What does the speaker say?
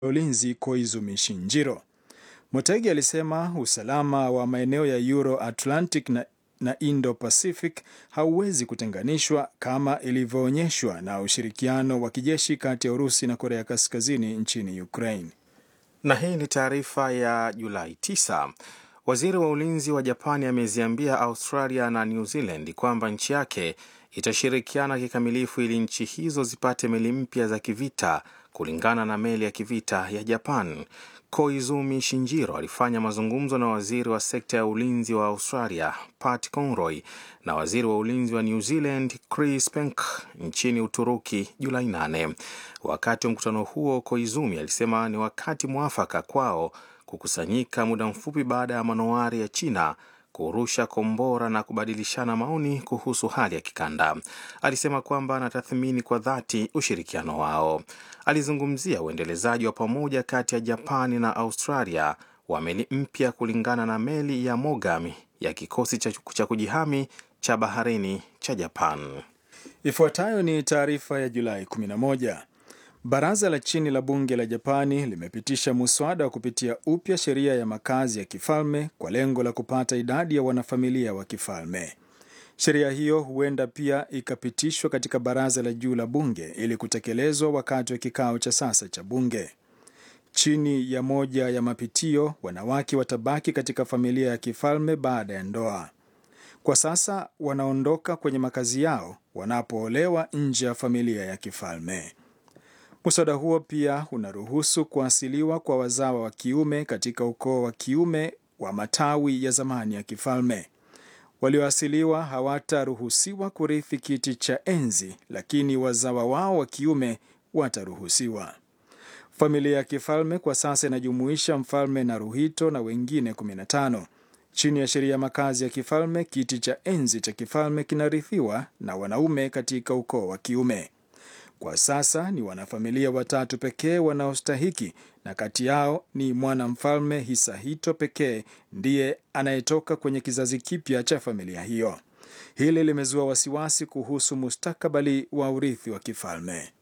ulinzi Koizumi Shinjiro. Motegi alisema usalama wa maeneo ya Euro-Atlantic na Indo-Pacific hauwezi kutenganishwa kama ilivyoonyeshwa na ushirikiano wa kijeshi kati ya Urusi na Korea Kaskazini nchini Ukraine. Na hii ni taarifa ya Julai 9. Waziri wa ulinzi wa Japani ameziambia Australia na New Zealand kwamba nchi yake itashirikiana kikamilifu ili nchi hizo zipate meli mpya za kivita kulingana na meli ya kivita ya Japan. Koizumi Shinjiro alifanya mazungumzo na waziri wa sekta ya ulinzi wa Australia Pat Conroy na waziri wa ulinzi wa New Zealand Chris Penk nchini Uturuki Julai 8. Wakati wa mkutano huo, Koizumi alisema ni wakati mwafaka kwao kukusanyika muda mfupi baada ya manowari ya China kurusha kombora na kubadilishana maoni kuhusu hali ya kikanda. Alisema kwamba anatathmini kwa dhati ushirikiano wao. Alizungumzia uendelezaji wa pamoja kati ya Japani na Australia wa meli mpya kulingana na meli ya Mogami ya kikosi cha kujihami cha baharini cha Japan. Ifuatayo ni taarifa ya Julai 11. Baraza la chini la bunge la Japani limepitisha muswada wa kupitia upya sheria ya makazi ya kifalme kwa lengo la kupata idadi ya wanafamilia wa kifalme. Sheria hiyo huenda pia ikapitishwa katika baraza la juu la bunge ili kutekelezwa wakati wa kikao cha sasa cha bunge. Chini ya moja ya mapitio, wanawake watabaki katika familia ya kifalme baada ya ndoa. Kwa sasa wanaondoka kwenye makazi yao wanapoolewa nje ya familia ya kifalme. Muswada huo pia unaruhusu kuasiliwa kwa wazawa wa kiume katika ukoo wa kiume wa matawi ya zamani ya kifalme. Walioasiliwa hawataruhusiwa kurithi kiti cha enzi, lakini wazawa wao wa kiume wataruhusiwa. Familia ya kifalme kwa sasa inajumuisha mfalme Naruhito na wengine 15. Chini ya sheria ya makazi ya kifalme, kiti cha enzi cha kifalme kinarithiwa na wanaume katika ukoo wa kiume. Kwa sasa ni wanafamilia watatu pekee wanaostahiki, na kati yao ni mwanamfalme Hisahito pekee ndiye anayetoka kwenye kizazi kipya cha familia hiyo. Hili limezua wasiwasi kuhusu mustakabali wa urithi wa kifalme.